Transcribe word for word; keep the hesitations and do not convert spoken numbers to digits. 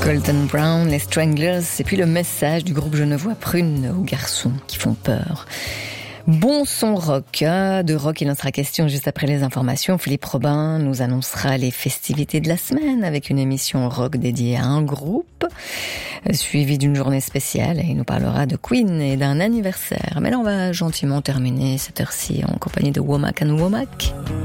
Golden Brown, les Stranglers, et puis le message du groupe Genevois Prune aux garçons qui font peur. Bon son rock, hein, de rock il en sera question juste après les informations. Philippe Robin nous annoncera les festivités de la semaine avec une émission rock dédiée à un groupe, suivie d'une journée spéciale, et il nous parlera de Queen et d'un anniversaire. Mais là on va gentiment terminer cette heure-ci en compagnie de Womack and Womack.